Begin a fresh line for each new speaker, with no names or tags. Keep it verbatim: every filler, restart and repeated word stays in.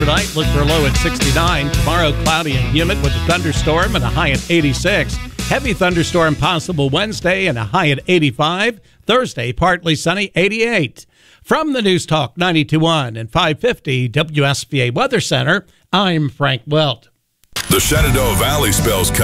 Tonight, look for a low at sixty-nine. Tomorrow, cloudy and humid with a thunderstorm and a high at eighty-six. Heavy thunderstorm possible Wednesday and a high at eighty-five. Thursday, partly sunny, eighty-eight. From the News Talk ninety-two point one and five fifty W S B A Weather Center, I'm Frank Welt.
The Shenandoah Valley spells